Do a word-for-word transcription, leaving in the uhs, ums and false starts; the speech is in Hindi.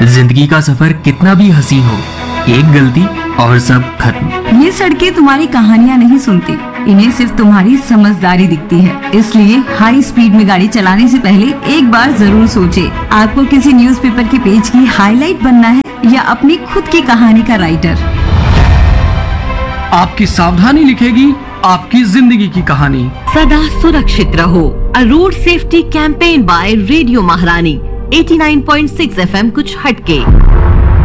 जिंदगी का सफर कितना भी हसीन हो, एक गलती और सब खत्म। ये सड़कें तुम्हारी कहानियाँ नहीं सुनती, इन्हें सिर्फ तुम्हारी समझदारी दिखती है। इसलिए हाई स्पीड में गाड़ी चलाने से पहले एक बार जरूर सोचे, आपको किसी न्यूज़पेपर के पेज की हाईलाइट बनना है या अपनी खुद की कहानी का राइटर। आपकी सावधानी लिखेगी आपकी जिंदगी की कहानी। सदा सुरक्षित रहो। अ road safety campaign bye radio महारानी। Eighty nine point six F M कुछ हटके।